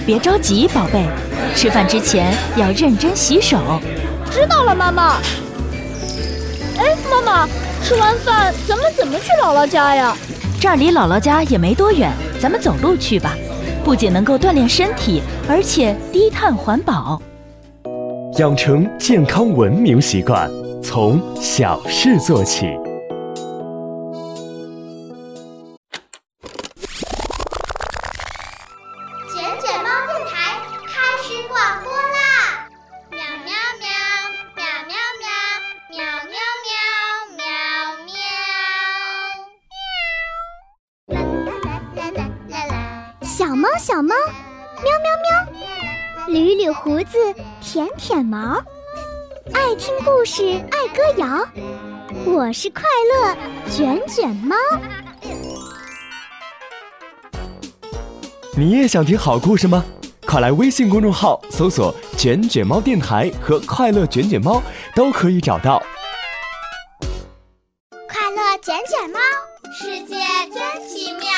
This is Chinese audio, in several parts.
别着急，宝贝，吃饭之前要认真洗手。 知道了，妈妈。哎，妈妈，吃完饭咱们怎么去姥姥家呀？ 这儿离姥姥家也没多远，咱们走路去吧。不仅能够锻炼身体，而且低碳环保。 养成健康文明习惯，从小事做起。 卷卷猫电台开始广播啦！喵喵喵，喵喵喵，喵喵喵，喵喵。啦啦啦啦啦！小猫小猫，喵喵喵，捋捋胡子，舔舔毛，爱听故事，爱歌谣。我是快乐卷卷猫。 你也想听好故事吗？快来微信公众号搜索卷卷猫电台和快乐卷卷猫，都可以找到。 快乐卷卷猫，世界真奇妙。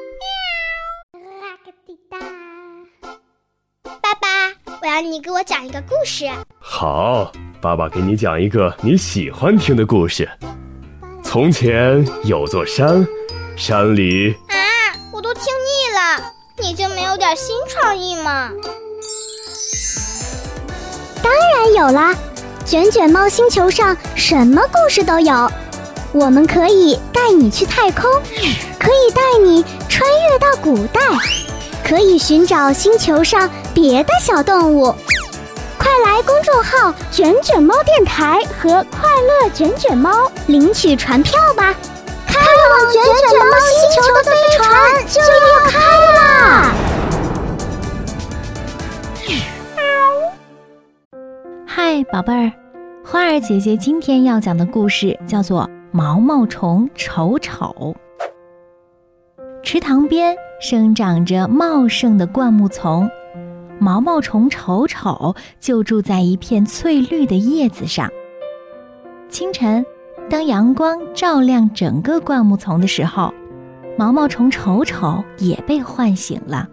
爸爸，我要你给我讲一个故事。 好，爸爸给你讲一个你喜欢听的故事。从前有座山，山里…… 我都听腻了，你就没有点新创意吗？当然有啦，卷卷猫星球上什么故事都有。我们可以带你去太空，可以带你穿越到古代，可以寻找星球上别的小动物。快来公众号卷卷猫电台和快乐卷卷猫领取船票吧！开往卷卷猫星球的飞船就要开啦！ 嗨，宝贝儿，花儿姐姐今天要讲的故事叫做毛毛虫丑丑。池塘边生长着茂盛的灌木丛，毛毛虫丑丑就住在一片翠绿的叶子上。清晨，当阳光照亮整个灌木丛的时候，毛毛虫丑丑也被唤醒了。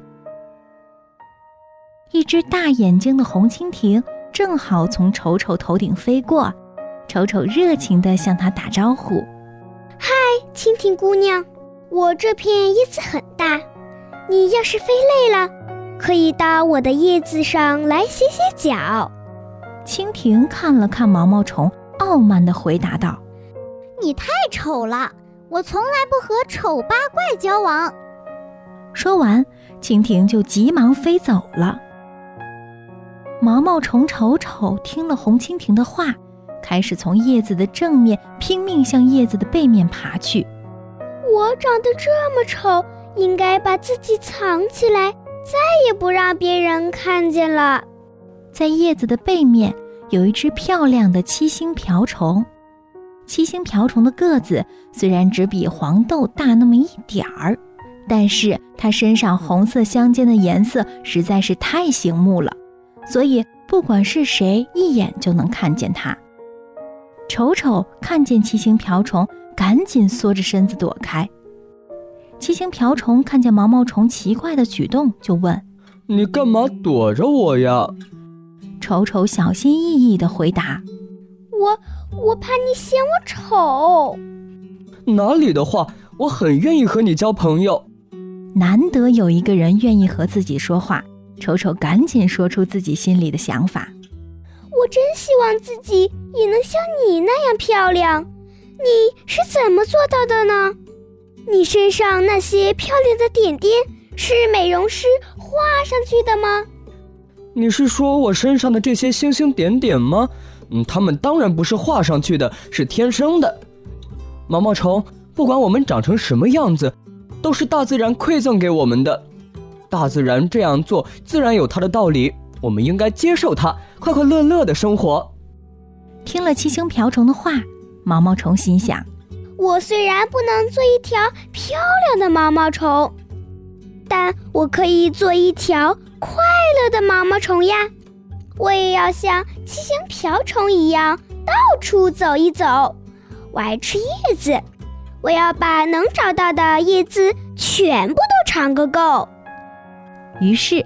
一只大眼睛的红蜻蜓正好从丑丑头顶飞过，丑丑热情地向它打招呼： 嗨，蜻蜓姑娘，我这片叶子很大，你要是飞累了，可以到我的叶子上来歇歇脚。 蜻蜓看了看毛毛虫，傲慢地回答道： 你太丑了，我从来不和丑八怪交往。 说完，蜻蜓就急忙飞走了。毛毛虫丑丑听了红蜻蜓的话，开始从叶子的正面拼命向叶子的背面爬去。 我长得这么丑，应该把自己藏起来，再也不让别人看见了。 在叶子的背面有一只漂亮的七星瓢虫。七星瓢虫的个子虽然只比黄豆大那么一点儿，但是它身上红色相间的颜色实在是太醒目了，所以不管是谁一眼就能看见它。丑丑看见七星瓢虫，赶紧缩着身子躲开。七星瓢虫看见毛毛虫奇怪的举动，就问： 你干嘛躲着我呀？ 丑丑小心翼翼地回答： 我怕你嫌我丑。 哪里的话，我很愿意和你交朋友。 难得有一个人愿意和自己说话，丑丑赶紧说出自己心里的想法。 我真希望自己也能像你那样漂亮，你是怎么做到的呢？你身上那些漂亮的点点是美容师画上去的吗？ 你是说我身上的这些星星点点吗？它们当然不是画上去的，是天生的。毛毛虫，不管我们长成什么样子，都是大自然馈赠给我们的。大自然这样做自然有它的道理，我们应该接受它，快快乐乐的生活。 听了七星瓢虫的话，毛毛虫心想： 我虽然不能做一条漂亮的毛毛虫，但我可以做一条快乐的毛毛虫呀。我也要像七星瓢虫一样到处走一走。我爱吃叶子，我要把能找到的叶子全部都尝个够。 于是